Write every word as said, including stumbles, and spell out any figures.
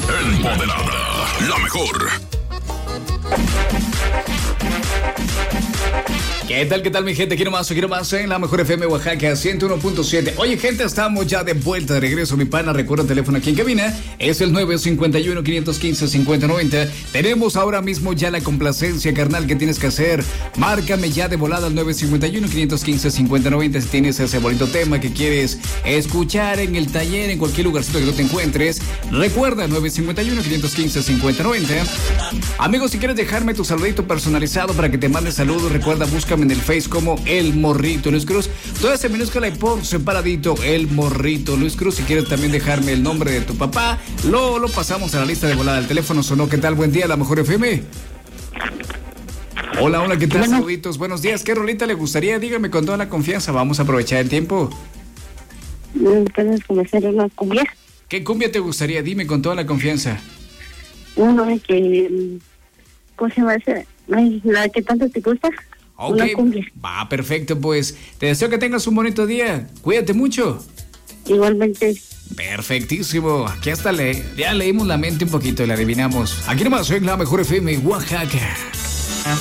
Empoderada, la mejor. ¿Qué tal, qué tal, mi gente? Quiero más, quiero más en la mejor F M Oaxaca ciento uno punto siete. Oye, gente, estamos ya de vuelta, de regreso, mi pana. Recuerda el teléfono aquí en cabina. Es el nueve cinco uno, cinco uno cinco, cinco cero nueve cero. Tenemos ahora mismo ya la complacencia, carnal, que tienes que hacer. Márcame ya de volada al nueve cinco uno, cinco uno cinco, cinco cero nueve cero si tienes ese bonito tema que quieres escuchar en el taller, en cualquier lugarcito que tú te encuentres. Recuerda, nueve cinco uno, cinco uno cinco, cinco cero nueve cero. Amigos, si quieres dejarme tu saludito personalizado para que te mande saludos, recuerda, búscame en el Face como El Morrito Luis Cruz. Todo ese minúscula y por separadito, El Morrito Luis Cruz. Si quieres también dejarme el nombre de tu papá, lo, lo pasamos a la lista de volada. El teléfono sonó. ¿Qué tal? Buen día, la mejor F M. Hola, hola, ¿qué tal? Bueno. Saluditos, buenos días. ¿Qué rolita le gustaría? Dígame con toda la confianza. Vamos a aprovechar el tiempo. ¿Puedes comenzar una cumbia? ¿Qué cumbia te gustaría? Dime con toda la confianza. Uno que... ¿Cómo se llama esa? La que tanto te gusta. Ok, va, perfecto, pues te deseo que tengas un bonito día. Cuídate mucho. Igualmente. Perfectísimo. Aquí hasta le, ya leímos la mente un poquito y la adivinamos. Aquí nomás en la mejor F M Oaxaca.